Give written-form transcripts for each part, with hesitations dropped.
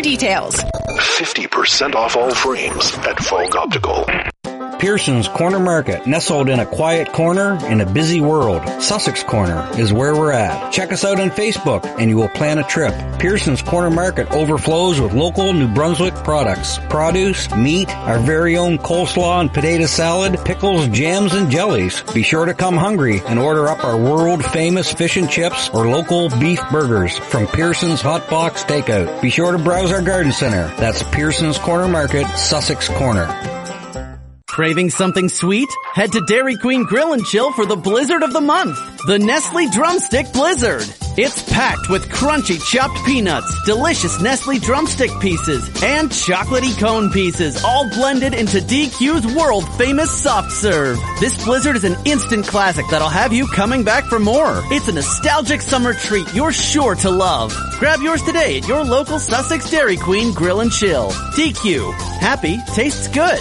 details. 50% off all frames at Fogg Optical. Pearson's Corner Market, nestled in a quiet corner in a busy world. Sussex Corner is where we're at. Check us out on Facebook and you will plan a trip. Pearson's Corner Market overflows with local New Brunswick products. Produce, meat, our very own coleslaw and potato salad, pickles, jams, and jellies. Be sure to come hungry and order up our world-famous fish and chips or local beef burgers from Pearson's Hot Box Takeout. Be sure to browse our garden center. That's Pearson's Corner Market, Sussex Corner. Craving something sweet? Head to Dairy Queen Grill and Chill for the blizzard of the month, the Nestle Drumstick Blizzard. It's packed with crunchy chopped peanuts, delicious Nestle drumstick pieces, and chocolatey cone pieces, all blended into DQ's world-famous soft serve. This blizzard is an instant classic that'll have you coming back for more. It's a nostalgic summer treat you're sure to love. Grab yours today at your local Sussex Dairy Queen Grill and Chill. DQ. Happy tastes good.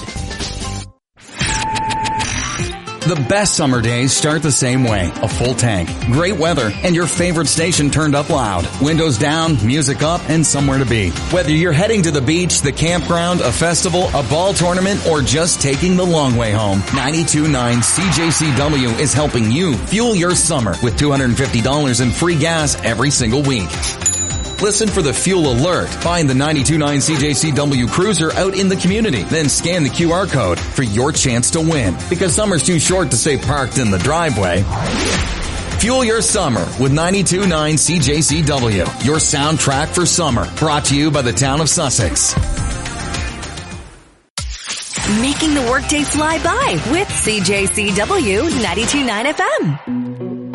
The best summer days start the same way. A full tank, great weather, and your favorite station turned up loud. Windows down, music up, and somewhere to be. Whether you're heading to the beach, the campground, a festival, a ball tournament, or just taking the long way home, 92.9 CJCW is helping you fuel your summer with $250 in free gas every single week. Listen for the fuel alert. Find the 92.9 CJCW Cruiser out in the community. Then scan the QR code for your chance to win. Because summer's too short to stay parked in the driveway. Fuel your summer with 92.9 CJCW. Your soundtrack for summer. Brought to you by the town of Sussex. Making the workday fly by with CJCW 92.9 FM.